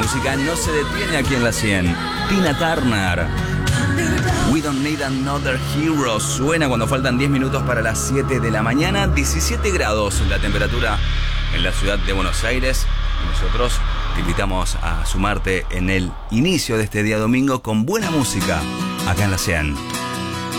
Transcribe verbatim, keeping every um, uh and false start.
música no se detiene aquí en la cien. Tina Turner, We Don't Need Another Hero, suena cuando faltan diez minutos para las siete de la mañana. diecisiete grados la temperatura en la ciudad de Buenos Aires. Nosotros te invitamos a sumarte en el inicio de este día domingo con buena música acá en la cien.